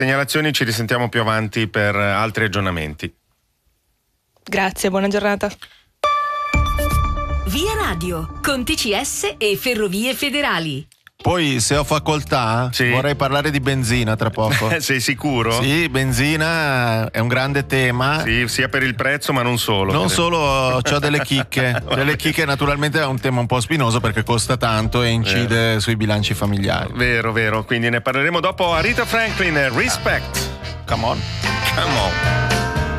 Segnalazioni, ci risentiamo più avanti per altri aggiornamenti. Grazie, buona giornata. Via Radio, con TCS e Ferrovie Federali. Poi, se ho facoltà, vorrei parlare di benzina tra poco. Sei sicuro? Sì, benzina è un grande tema. Sì, sia per il prezzo, ma non solo. Non solo, c'ho delle chicche. Delle chicche, naturalmente è un tema un po' spinoso perché costa tanto e incide sui bilanci familiari. Vero, quindi ne parleremo dopo. Aretha Franklin, Respect. Come on. Come on.